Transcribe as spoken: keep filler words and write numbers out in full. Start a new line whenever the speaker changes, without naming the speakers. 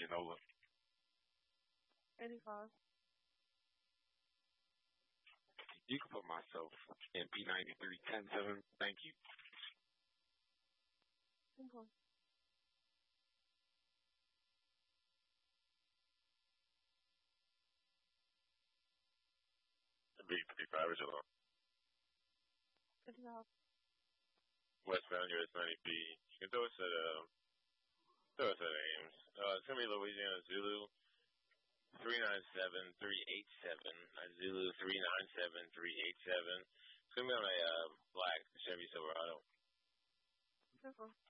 Nola.
eighty-five.
You can put myself in P ninety-three ten seven. Thank you.
Okay.
B fifty-five is alone.
fifty-five.
Westbound U S ninety B. You can throw us at, uh, throw us at Ames. Uh, it's going to be Louisiana Zulu three nine seven three eight seven. Zulu three nine seven three eight seven. It's going to be on a uh, black Chevy Silverado.
Okay.